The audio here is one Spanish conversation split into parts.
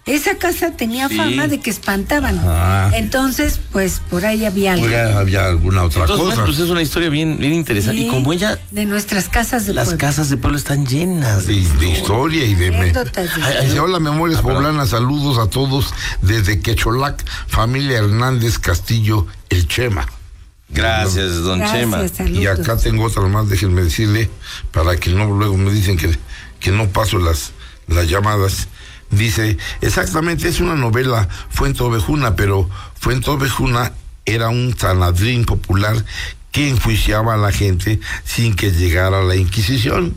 esa casa tenía fama de que espantaban. Entonces, pues por ahí había algo. Había alguna otra cosa. Bueno, pues es una historia bien interesante. Y como ella... De nuestras casas de pueblo. Las casas de pueblo están llenas de historia y de... Dice, hola, memorias poblanas, saludos a todos desde Quecholac, familia Hernández Castillo, el Chema. Gracias, don Chema. Saludos. Y acá tengo otra más, déjenme decirle, para que no luego me dicen que no paso las llamadas. Dice, exactamente, es una novela Fuenteovejuna, pero Fuenteovejuna era un sanadrín popular que enjuiciaba a la gente sin que llegara la Inquisición.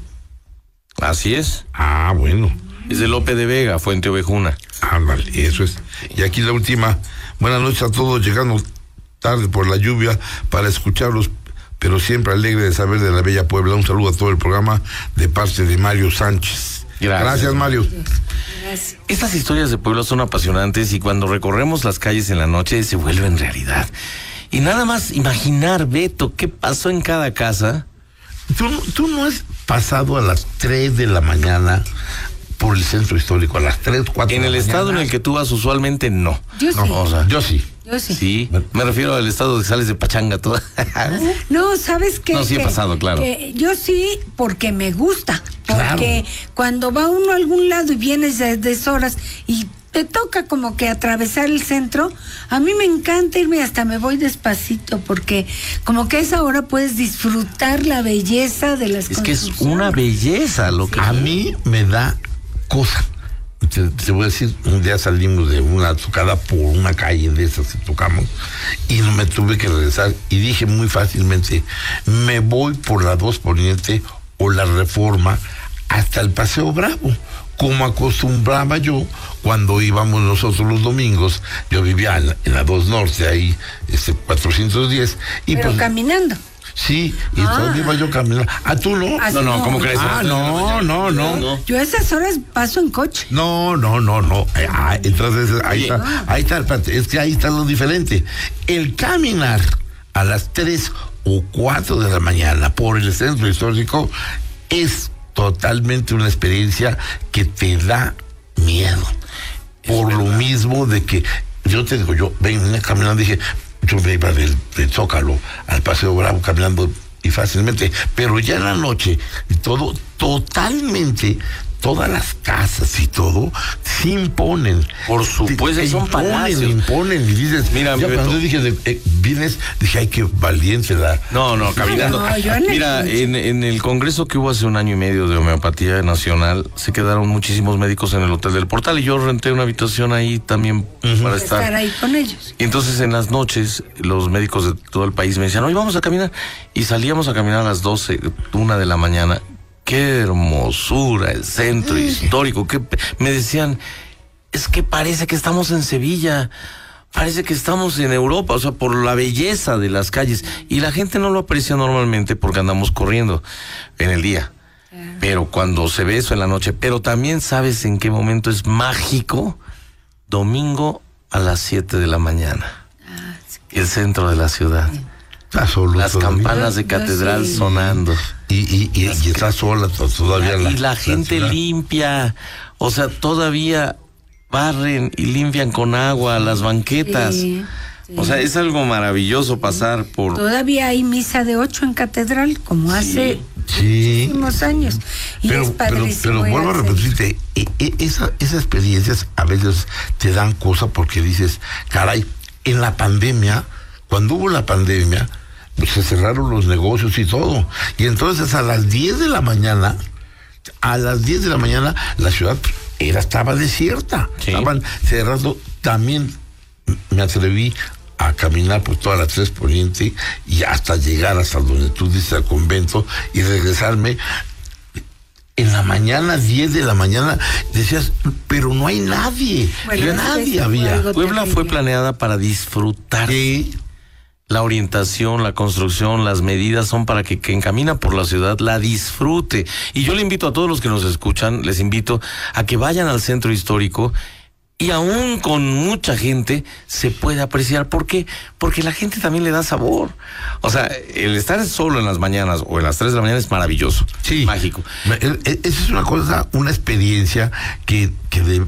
Así es. Bueno. Es de Lope de Vega, Fuenteovejuna. Vale, eso es. Y aquí la última. Buenas noches a todos, llegando tarde por la lluvia para escucharlos, pero siempre alegre de saber de la bella Puebla. Un saludo a todo el programa de parte de Mario Sánchez. Gracias, Mario. Gracias. Estas historias de Puebla son apasionantes y cuando recorremos las calles en la noche se vuelven realidad. Y nada más imaginar, Beto, qué pasó en cada casa. ¿Tú no has pasado a las 3 de la mañana por el centro histórico, a las 3, 4 de la mañana? En el estado en el que tú vas usualmente, no. Yo sí. O sea, yo sí. Sí, me refiero al estado de que sales de pachanga toda. No, ¿sabes qué? No, sí he pasado, claro. Yo sí, porque me gusta. Porque cuando va uno a algún lado y vienes de deshoras y te toca como que atravesar el centro, a mí me encanta irme, hasta me voy despacito, porque como que a esa hora puedes disfrutar la belleza de las cosas. Es que es una belleza lo que... A mí me da cosa. Te voy a decir, un día salimos de una tocada por una calle de esas que tocamos y no me tuve que regresar y dije muy fácilmente, me voy por la 2 Poniente o la Reforma hasta el Paseo Bravo, como acostumbraba yo cuando íbamos nosotros los domingos. Yo vivía en la 2 Norte, ahí 410. Y pero pues, caminando. Sí, y todo iba yo caminando. ¿Tú no? No, ¿cómo crees? No. Yo a esas horas paso en coche. No. Entonces, ahí está, espérate, es que ahí está lo diferente. El caminar a las 3 o 4 de la mañana por el centro histórico es totalmente una experiencia que te da miedo. Por lo mismo de que, yo te digo, yo venía caminando, dije... Yo me iba del Zócalo al Paseo Bravo caminando y fácilmente, pero ya en la noche y todo, totalmente, todas las casas y todo se imponen. Por supuesto, son palacios. Imponen y dices, mira, cuando dije, vienes, dije, ay, qué valiente la... No, caminando. Mira, en el congreso que hubo hace 1 año y medio de Homeopatía Nacional, se quedaron muchísimos médicos en el Hotel del Portal y yo renté una habitación ahí también para estar ahí con ellos. Y entonces en las noches, los médicos de todo el país me decían, oye, vamos a caminar. Y salíamos a caminar a las 12, 1 de la mañana. Qué hermosura el centro histórico. Me decían, es que parece que estamos en Sevilla, parece que estamos en Europa, o sea, por la belleza de las calles. Y la gente no lo aprecia normalmente porque andamos corriendo en el día. Pero cuando se ve eso en la noche, pero también sabes en qué momento es mágico, domingo a las 7 de la mañana. El centro de la ciudad. Las campanas de catedral sonando. Y está sola todavía. Y la gente limpia, o sea, todavía barren y limpian con agua las banquetas. Sí. O sea, es algo maravilloso pasar por... Todavía hay misa de 8 en catedral, como hace muchísimos años. Y pero vuelvo a repetirte, esas experiencias a veces te dan cosa porque dices, caray, en la pandemia, cuando hubo la pandemia, pues se cerraron los negocios y todo. Y entonces a las 10 de la mañana, la ciudad estaba desierta. Sí. Estaban cerrando. También me atreví a caminar por toda la 3 Poniente y hasta llegar hasta donde tú dices, al convento, y regresarme. En la mañana, 10 de la mañana, decías, pero no hay nadie. Bueno, nadie había. Puebla fue planeada para disfrutar. Sí. La orientación, la construcción, las medidas son para que quien camina por la ciudad la disfrute. Y yo le invito a todos los que nos escuchan, les invito a que vayan al centro histórico y aún con mucha gente se puede apreciar. ¿Por qué? Porque la gente también le da sabor. O sea, el estar solo en las mañanas o en las 3 de la mañana es maravilloso. Sí. Mágico. Esa es una cosa, una experiencia que